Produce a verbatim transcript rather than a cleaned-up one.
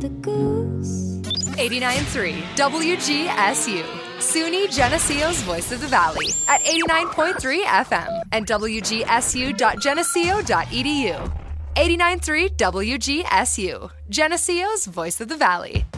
the goose. eighty-nine point three W G S U, SUNY Geneseo's Voice of the Valley at eighty-nine point three F M and W G S U dot geneseo dot e d u. eighty-nine point three W G S U, Geneseo's Voice of the Valley.